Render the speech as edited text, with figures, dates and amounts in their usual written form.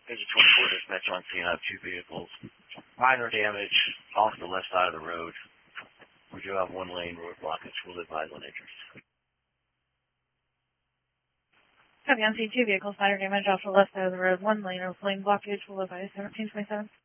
Agent 24 dispatch on scene. I have two vehicles. Minor damage off the left side of the road. We do have one lane road blockage. We'll advise on interest. Copy on scene, two vehicles, minor damage off the left side of the road, one lane blockage. We'll advise 1727.